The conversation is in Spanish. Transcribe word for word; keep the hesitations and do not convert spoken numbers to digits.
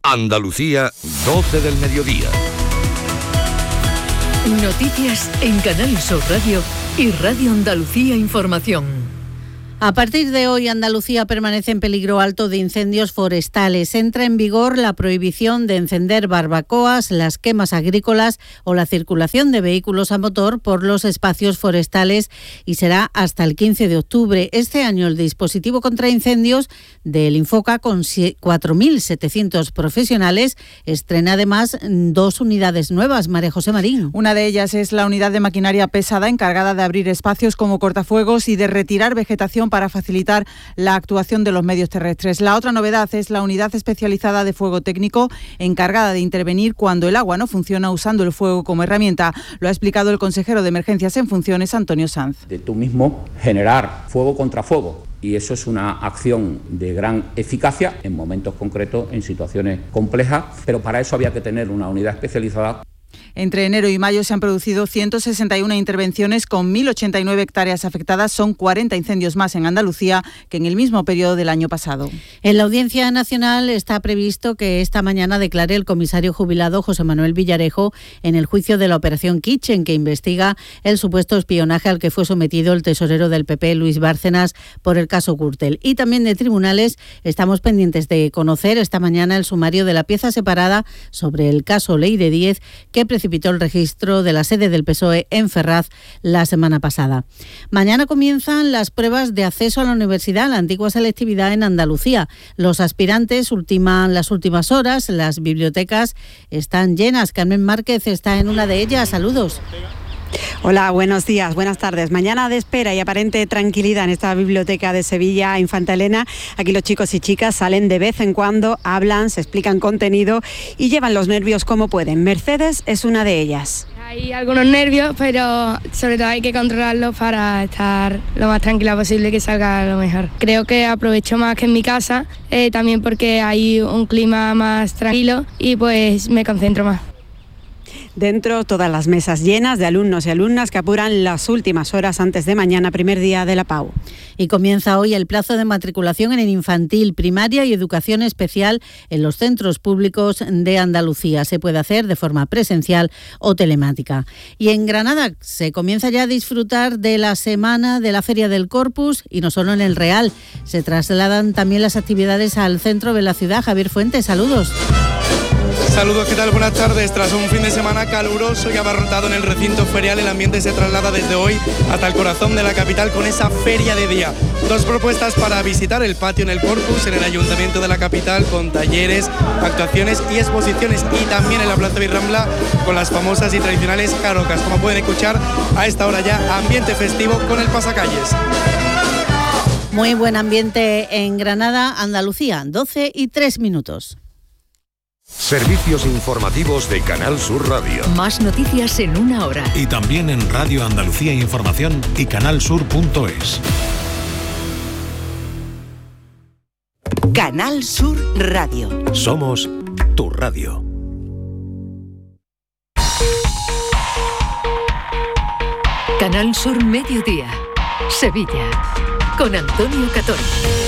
Andalucía, doce del mediodía. Noticias en Canal Sur Radio y Radio Andalucía Información. A partir de hoy, Andalucía permanece en peligro alto de incendios forestales. Entra en vigor la prohibición de encender barbacoas, las quemas agrícolas o la circulación de vehículos a motor por los espacios forestales y será hasta el quince de octubre. Este año el dispositivo contra incendios del Infoca, con cuatro mil setecientos profesionales, estrena además dos unidades nuevas. María José Marín. Una de ellas es la unidad de maquinaria pesada encargada de abrir espacios como cortafuegos y de retirar vegetación para facilitar la actuación de los medios terrestres. La otra novedad es la unidad especializada de fuego técnico encargada de intervenir cuando el agua no funciona usando el fuego como herramienta. Lo ha explicado el consejero de Emergencias en funciones, Antonio Sanz. De tú mismo generar fuego contra fuego. Y eso es una acción de gran eficacia en momentos concretos, en situaciones complejas, pero para eso había que tener una unidad especializada. Entre enero y mayo se han producido ciento sesenta y una intervenciones con mil ochenta y nueve hectáreas afectadas. Son cuarenta incendios más en Andalucía que en el mismo periodo del año pasado. En la Audiencia Nacional está previsto que esta mañana declare el comisario jubilado José Manuel Villarejo en el juicio de la Operación Kitchen, que investiga el supuesto espionaje al que fue sometido el tesorero del P P, Luis Bárcenas, por el caso Gürtel. Y también de tribunales estamos pendientes de conocer esta mañana el sumario de la pieza separada sobre el caso Leire Díez, que precipitó el registro de la sede del P S O E en Ferraz la semana pasada. Mañana comienzan las pruebas de acceso a la universidad, la antigua selectividad en Andalucía. Los aspirantes ultiman las últimas horas, las bibliotecas están llenas. Carmen Márquez está en una de ellas. Saludos. Hola, buenos días, buenas tardes. Mañana de espera y aparente tranquilidad en esta biblioteca de Sevilla, Infanta Elena. Aquí los chicos y chicas salen de vez en cuando, hablan, se explican contenido y llevan los nervios como pueden. Mercedes es una de ellas. Hay algunos nervios, pero sobre todo hay que controlarlos para estar lo más tranquila posible y que salga lo mejor. Creo que aprovecho más que en mi casa, eh, también porque hay un clima más tranquilo y pues me concentro más. Dentro, todas las mesas llenas de alumnos y alumnas que apuran las últimas horas antes de mañana, primer día de la P A U. Y comienza hoy el plazo de matriculación en el infantil, primaria y educación especial en los centros públicos de Andalucía. Se puede hacer de forma presencial o telemática. Y en Granada se comienza ya a disfrutar de la semana de la Feria del Corpus, y no solo en el Real. Se trasladan también las actividades al centro de la ciudad. Javier Fuentes, saludos. Saludos, ¿qué tal? Buenas tardes. Tras un fin de semana caluroso y abarrotado en el recinto ferial, el ambiente se traslada desde hoy hasta el corazón de la capital con esa feria de día. Dos propuestas para visitar: el patio en el Corpus, en el ayuntamiento de la capital, con talleres, actuaciones y exposiciones, y también en la Plaza Birrambla con las famosas y tradicionales carocas. Como pueden escuchar, a esta hora ya ambiente festivo con el pasacalles. Muy buen ambiente en Granada, Andalucía, doce y tres minutos. Servicios informativos de Canal Sur Radio. Más noticias en una hora. Y también en Radio Andalucía Información y canalsur punto es. Canal Sur Radio. Somos tu radio. Canal Sur Mediodía. Sevilla. Con Antonio Catón.